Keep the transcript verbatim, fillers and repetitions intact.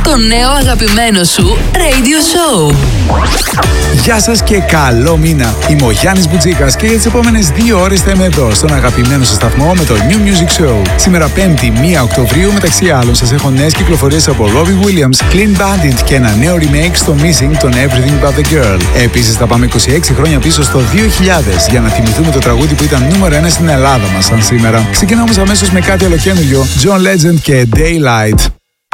το νέο αγαπημένο σου radio show. Γεια σας και καλό μήνα. Είμαι ο Γιάννης Μπουτζίκας και για τις επόμενες δύο ώρες θα είμαι εδώ στον αγαπημένο σας σταθμό με το New Music Show. Σήμερα Πέμπτη, πρώτη Οκτωβρίου, μεταξύ άλλων σας έχω νέες κυκλοφορίες από Robbie Williams, Clean Bandit και ένα νέο remake στο Missing των Everything But The Girl. Επίσης θα πάμε είκοσι έξι χρόνια πίσω στο δύο χιλιάδες για να θυμηθούμε το τραγούδι που ήταν νούμερο ένα στην Ελλάδα μας σαν σήμερα. Ξεκινάμε αμέσως με κάτι ολοκαίνουργιο, John Legend και Daylight.